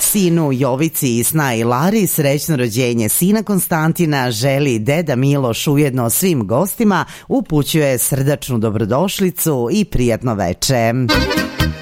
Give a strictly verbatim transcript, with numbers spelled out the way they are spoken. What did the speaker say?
Sinu Jovici i snaji Lari srećno rođenje sina Konstantina želi deda Miloš, ujedno svim gostima upućuje srdačnu dobrodošlicu i prijatno veče.